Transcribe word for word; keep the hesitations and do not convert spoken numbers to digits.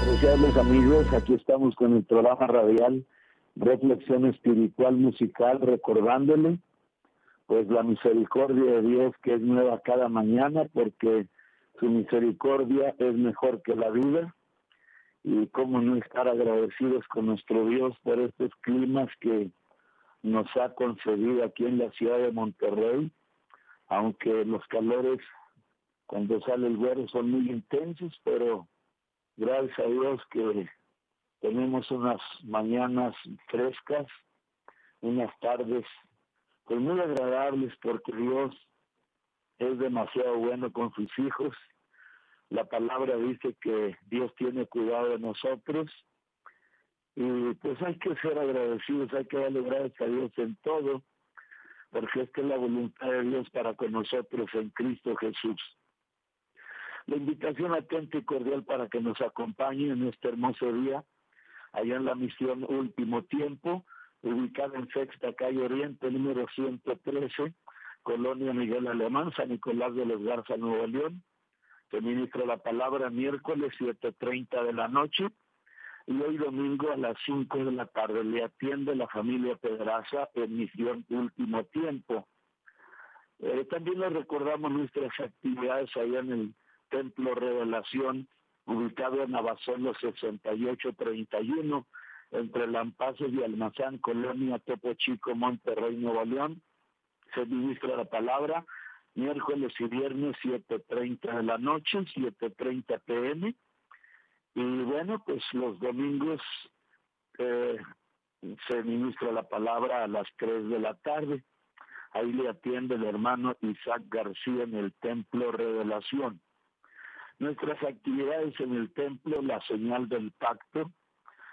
Apreciables amigos, aquí estamos con el programa radial Reflexión Espiritual Musical, recordándole pues la misericordia de Dios que es nueva cada mañana, porque su misericordia es mejor que la vida. Y cómo no estar agradecidos con nuestro Dios por estos climas que nos ha concedido aquí en la ciudad de Monterrey, aunque los calores cuando sale el vuelo son muy intensos, pero gracias a Dios que tenemos unas mañanas frescas, unas tardes pues muy agradables, porque Dios es demasiado bueno con sus hijos. La palabra dice que Dios tiene cuidado de nosotros y pues hay que ser agradecidos, hay que darle gracias a Dios en todo, porque esta es la voluntad de Dios para con nosotros en Cristo Jesús. La invitación atenta y cordial para que nos acompañe en este hermoso día, allá en la misión Último Tiempo, ubicada en Sexta Calle Oriente, número ciento trece, Colonia Miguel Alemán, San Nicolás de los Garza, Nuevo León. Se ministra la palabra miércoles siete treinta de la noche y hoy domingo a las cinco de la tarde. Le atiende la familia Pedraza en misión Último Tiempo. Eh, también les recordamos nuestras actividades allá en el Templo Revelación, ubicado en Abasolo sesenta y ocho treinta y uno, entre Lampazos y Almazán, Colonia Topo Chico, Monterrey, Nuevo León. Se ministra la palabra miércoles y viernes siete treinta de la noche, siete treinta pe eme. Y bueno, pues los domingos eh, se ministra la palabra a las tres de la tarde. Ahí le atiende el hermano Isaac García en el Templo Revelación. Nuestras actividades en el templo, la señal del pacto,